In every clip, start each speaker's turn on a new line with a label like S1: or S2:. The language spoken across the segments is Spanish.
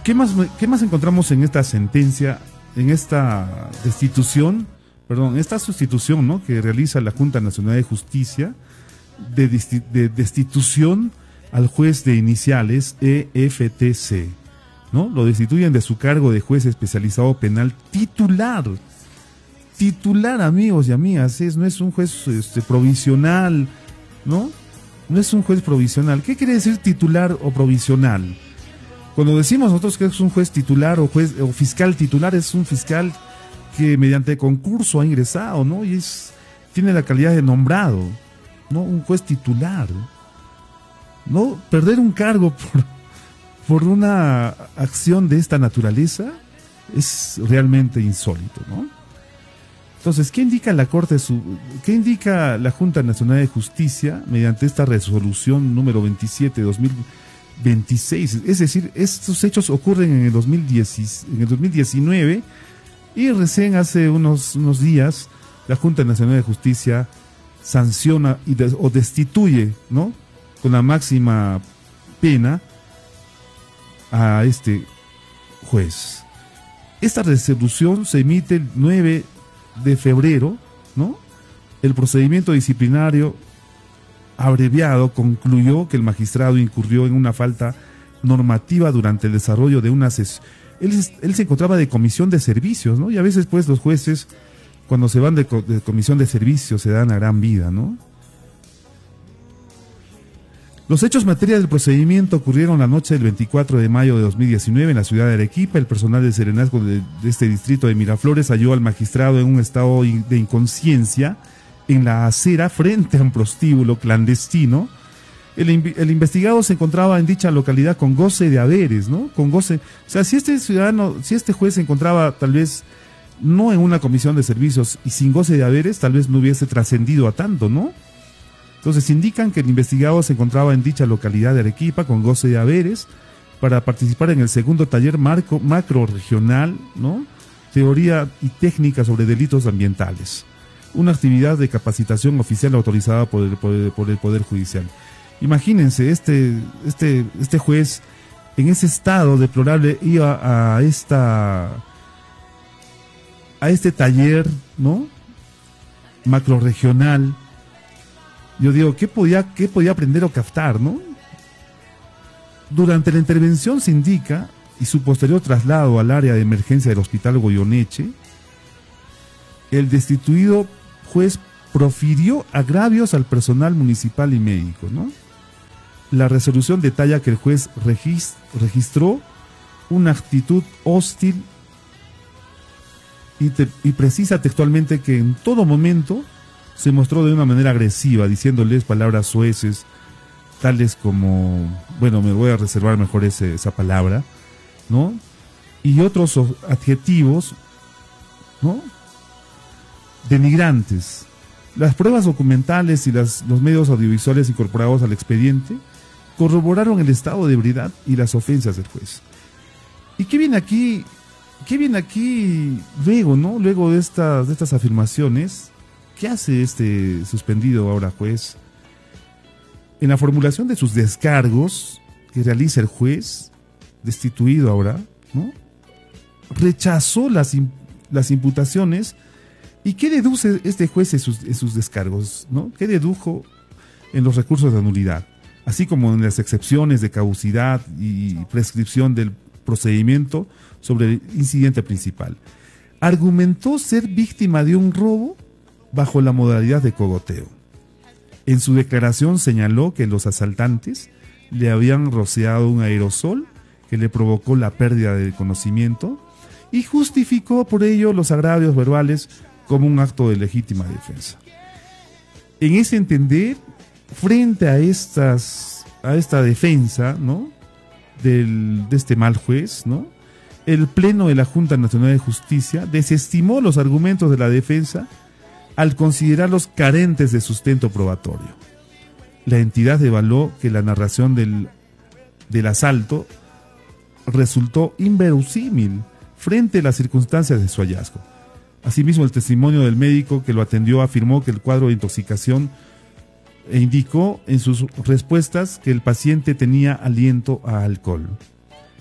S1: qué más encontramos en esta sentencia, en esta destitución, esta sustitución, ¿no?, que realiza la Junta Nacional de Justicia de destitución al juez de iniciales EFTC, ¿no? Lo destituyen de su cargo de juez especializado penal titular. Titular, amigos y amigas, no es un juez provisional, ¿no? No es un juez provisional. ¿Qué quiere decir titular o provisional? Cuando decimos nosotros que es un juez titular o fiscal titular, es un fiscal que mediante concurso ha ingresado, ¿no? Y tiene la calidad de nombrado, ¿no? Un juez titular, ¿no? Perder un cargo por una acción de esta naturaleza es realmente insólito, ¿no? Entonces, ¿qué indica la qué indica la Junta Nacional de Justicia mediante esta resolución número 27 de 2026? Es decir, estos hechos ocurren en el 2019 y recién hace unos días la Junta Nacional de Justicia sanciona o destituye, ¿no?, con la máxima pena a este juez. Esta resolución se emite el 9 de febrero, ¿no? El procedimiento disciplinario abreviado concluyó que el magistrado incurrió en una falta normativa durante el desarrollo de una sesión. Él se encontraba de comisión de servicios, ¿no? Y a veces, pues, los jueces, cuando se van de comisión de servicios, se dan a gran vida, ¿no? Los hechos materia del procedimiento ocurrieron la noche del 24 de mayo de 2019 en la ciudad de Arequipa. El personal de Serenazgo de este distrito de Miraflores halló al magistrado en un estado de inconsciencia en la acera frente a un prostíbulo clandestino. El investigado se encontraba en dicha localidad con goce de haberes, ¿no? Con goce. O sea, si este juez se encontraba tal vez no en una comisión de servicios y sin goce de haberes, tal vez no hubiese trascendido a tanto, ¿no? Entonces indican que el investigado se encontraba en dicha localidad de Arequipa con goce de haberes para participar en el segundo taller macro regional, ¿no?, teoría y técnica sobre delitos ambientales, una actividad de capacitación oficial autorizada por el Poder Judicial. Imagínense, este juez en ese estado deplorable iba a este taller, ¿no?, macro regional. Yo digo, ¿qué podía aprender o captar, no? Durante la intervención se indica, y su posterior traslado al área de emergencia del Hospital Goyeneche, el destituido juez profirió agravios al personal municipal y médico, ¿no? La resolución detalla que el juez registró una actitud hostil y precisa textualmente que en todo momento se mostró de una manera agresiva, diciéndoles palabras soeces, tales como, bueno, me voy a reservar mejor esa palabra, ¿no? Y otros adjetivos, ¿no?, denigrantes. Las pruebas documentales y los medios audiovisuales incorporados al expediente corroboraron el estado de ebriedad y las ofensas del juez. ¿Y qué viene aquí luego, ¿no? Luego de estas afirmaciones? ¿Qué hace este suspendido ahora juez? En la formulación de sus descargos que realiza el juez, destituido ahora, ¿no?, rechazó las imputaciones. ¿Y qué deduce este juez en sus descargos, ¿no? ¿Qué dedujo en los recursos de nulidad? Así como en las excepciones de caducidad y prescripción del procedimiento sobre el incidente principal. Argumentó ser víctima de un robo bajo la modalidad de cogoteo. En su declaración señaló que los asaltantes le habían rociado un aerosol que le provocó la pérdida de conocimiento y justificó por ello los agravios verbales como un acto de legítima defensa. En ese entender, frente a esta defensa, ¿no?, de este mal juez, ¿no?, el Pleno de la Junta Nacional de Justicia desestimó los argumentos de la defensa al considerarlos carentes de sustento probatorio. La entidad evaluó que la narración del asalto resultó inverosímil frente a las circunstancias de su hallazgo. Asimismo, el testimonio del médico que lo atendió afirmó que el cuadro de intoxicación e indicó en sus respuestas que el paciente tenía aliento a alcohol.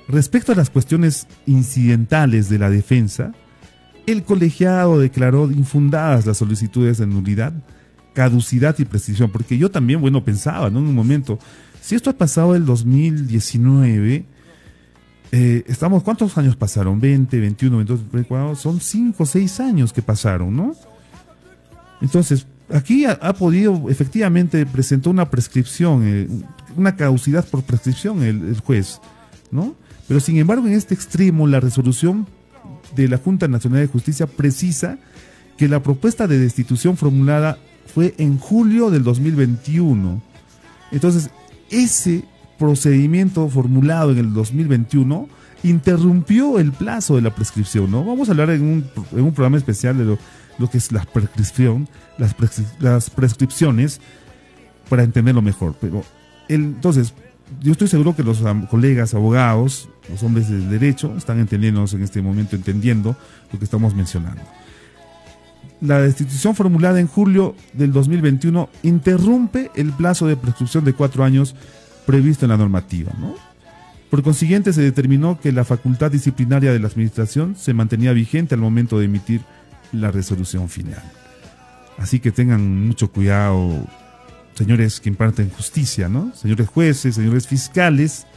S1: Respecto a las cuestiones incidentales de la defensa, el colegiado declaró infundadas las solicitudes de nulidad, caducidad y prescripción, porque yo también, bueno, pensaba, ¿no? En un momento, si esto ha pasado el 2019, ¿cuántos años pasaron? 20, 21, 22, 24, son 5 o 6 años que pasaron, ¿no? Entonces, aquí ha podido, efectivamente, presentó una prescripción, una caducidad por prescripción el juez, ¿no? Pero sin embargo, en este extremo, la resolución de la Junta Nacional de Justicia precisa que la propuesta de destitución formulada fue en julio del 2021. Entonces, ese procedimiento formulado en el 2021 interrumpió el plazo de la prescripción, ¿no? Vamos a hablar en un programa especial de lo que es la prescripción, las prescripciones, para entenderlo mejor. Pero entonces, yo estoy seguro que los colegas abogados, los hombres del derecho, están entendiéndonos en este momento, entendiendo lo que estamos mencionando. La destitución formulada en julio del 2021 interrumpe el plazo de prescripción de 4 años previsto en la normativa, ¿no? Por consiguiente, se determinó que la facultad disciplinaria de la administración se mantenía vigente al momento de emitir la resolución final. Así que tengan mucho cuidado, señores que imparten justicia, ¿no? Señores jueces, señores fiscales,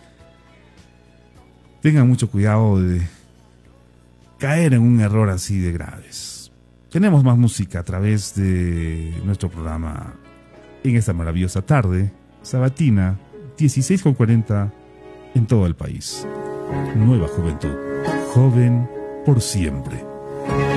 S1: tengan mucho cuidado de caer en un error así de graves. Tenemos más música a través de nuestro programa en esta maravillosa tarde sabatina, 16:40 en todo el país. Nueva juventud, joven por siempre.